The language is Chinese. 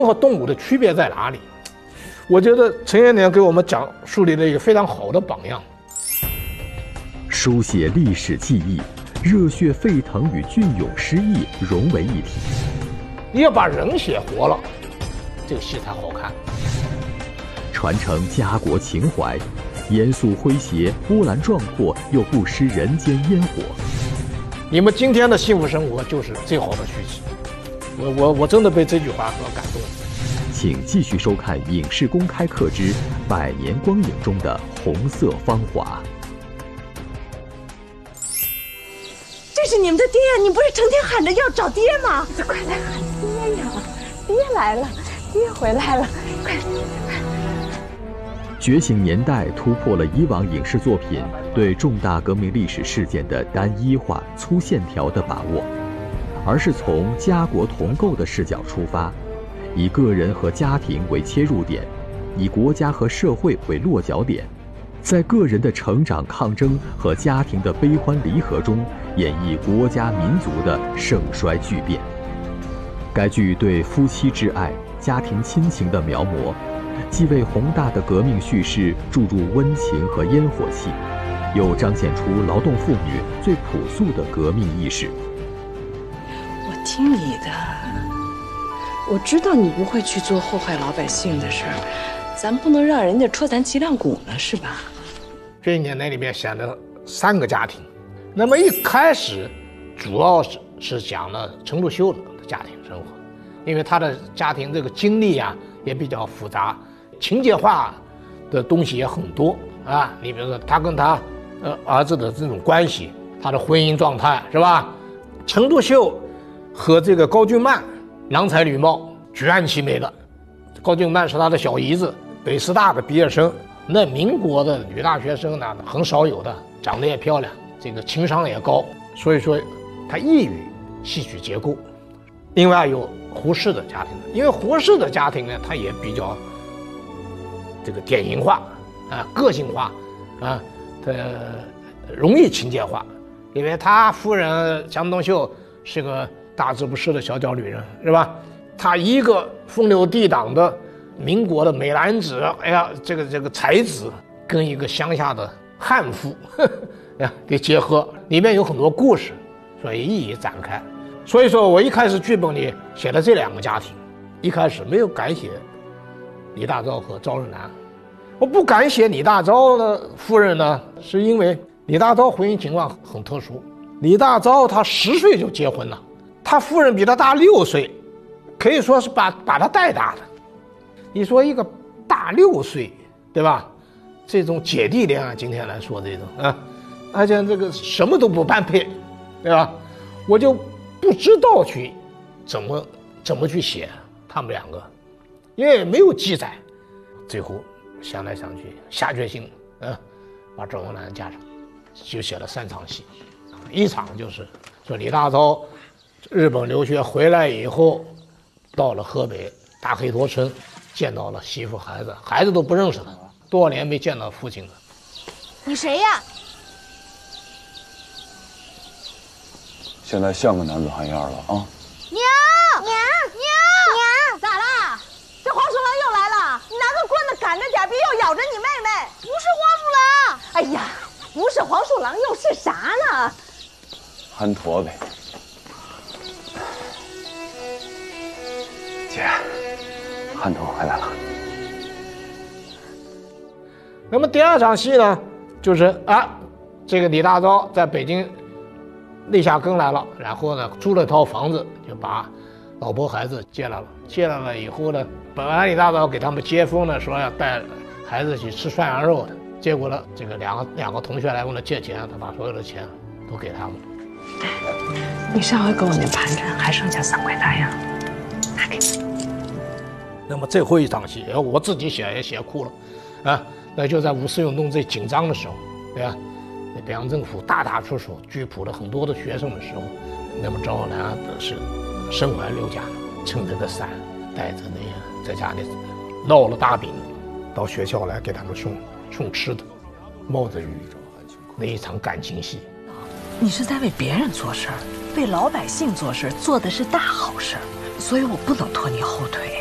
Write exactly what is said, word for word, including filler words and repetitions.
和动物的区别在哪里？我觉得陈延年给我们讲树立了一个非常好的榜样。 书写历史记忆，热血沸腾与隽永诗意融为一体。 你要把人写活了，这个戏才好看。 传承家国情怀，严肃诙谐，波澜壮阔又不失人间烟火。 你们今天的幸福生活就是最好的续集。我我我真的被这句话所感动。 请继续收看《影视公开课之百年光影中的红色芳华》。 这是你们的爹呀！你不是成天喊着要找爹吗？快来喊爹呀！爹来了，爹回来了，快！ 觉醒年代突破了以往影视作品对重大革命历史事件的单一化、粗线条的把握，而是从家国同构的视角出发，以个人和家庭为切入点，以国家和社会为落脚点，在个人的成长抗争和家庭的悲欢离合中，演绎国家民族的盛衰巨变。该剧对夫妻之爱、家庭亲情的描摹，既为宏大的革命叙事注入温情和烟火气，又彰显出劳动妇女最朴素的革命意识。 我听你的，我知道你不会去做祸害老百姓的事儿，咱不能让人家戳咱脊梁骨呢，是吧？ 这一年那里面选了三个家庭，那么一开始主要是是讲了陈独秀的家庭生活，因为他的家庭这个经历啊也比较复杂，情节化的东西也很多啊。你比如说他跟他呃儿子的这种关系，他的婚姻状态是吧？陈独秀和这个高俊曼郎才女貌，举案齐眉的。高俊曼是他的小姨子，北师大的毕业生。那民国的女大学生呢，很少有的，长得也漂亮，这个情商也高，所以说他异于戏曲结构。另外有胡适的家庭，因为胡适的家庭呢，他也比较这个典型化啊，个性化啊，他容易情节化，因为他夫人江冬秀是个大字不识的小脚女人，是吧？他一个风流倜傥的民国的美男子，哎呀，这个这个才子跟一个乡下的悍妇呵呵呀给结合，里面有很多故事，所以一一展开。所以说我一开始剧本里写了这两个家庭，一开始没有敢写李大钊和赵日南。我不敢写李大钊的夫人呢，是因为李大钊婚姻情况很特殊。李大钊他十岁就结婚了，他夫人比他大六岁，可以说是把把他带大的。你说一个大六岁，对吧？这种姐弟恋啊，今天来说这种啊，而且这个什么都不般配，对吧？我就不知道去怎么怎么去写他们两个，因为没有记载。最后想来想去，下决心，嗯、啊，把赵永南嫁上，就写了三场戏。一场就是说李大钊日本留学回来以后，到了河北大黑坨村，见到了媳妇孩子，孩子都不认识他，多少年没见到父亲了。 你谁呀？ 现在像个男子汉样了啊！ 娘娘娘娘，咋啦？这黄鼠狼又来了，你拿个棍子赶着点，别又咬着你妹妹。不是黄鼠狼，哎呀，不是黄鼠狼又是啥呢？ 憨驼呗。姐，憨驼回来了。 那么第二场戏呢，就是啊，这个李大钊在北京立下根来了，然后呢租了套房子，就把老婆孩子接来了。接来了以后呢，本来李大钊给他们接风呢，说要带孩子去吃涮羊肉的，结果呢，这个两个两个同学来问他借钱，他把所有的钱都给他们。 你上回给我那盘缠还剩下三块大洋，拿给你。 那么最后一场戏，我自己写也写哭了，啊，那就在五四运动最紧张的时候，对吧？那北洋政府大打出手，拘捕了很多的学生的时候，那么赵永南是身怀六甲，撑着个伞，带着那个在家里烙了大饼，到学校来给他们送送吃的，冒着雨，那一场感情戏。 你是在为别人做事儿，为老百姓做事，做的是大好事儿，所以我不能拖你后腿。